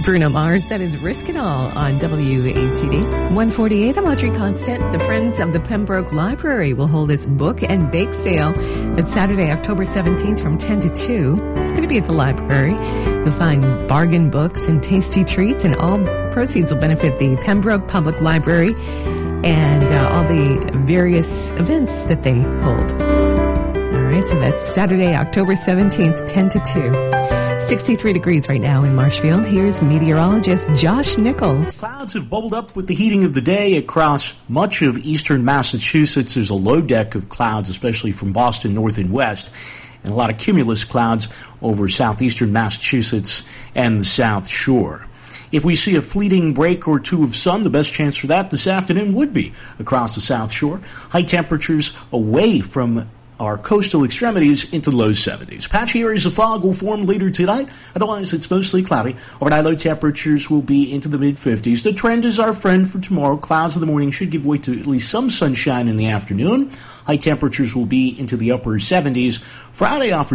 Bruno Mars, that is Risk It All on WATD 148. I'm Audrey Constant. The Friends of the Pembroke Library will hold its book and bake sale. It's Saturday, October 17th from 10 to 2. It's going to be at the library. You'll find bargain books and tasty treats, and all proceeds will benefit the Pembroke Public Library and all the various events that they hold. All right, so that's Saturday, October 17th, 10 to 2. 63 degrees right now in Marshfield. Here's meteorologist Josh Nichols. Clouds have bubbled up with the heating of the day across much of eastern Massachusetts. There's a low deck of clouds, especially from Boston north and west, and a lot of cumulus clouds over southeastern Massachusetts and the South Shore. If we see a fleeting break or two of sun, the best chance for that this afternoon would be across the South Shore. High temperatures away from our coastal extremities into low 70s. Patchy areas of fog will form later tonight. Otherwise, it's mostly cloudy. Overnight low temperatures will be into the mid-50s. The trend is our friend for tomorrow. Clouds in the morning should give way to at least some sunshine in the afternoon. High temperatures will be into the upper 70s. Friday offers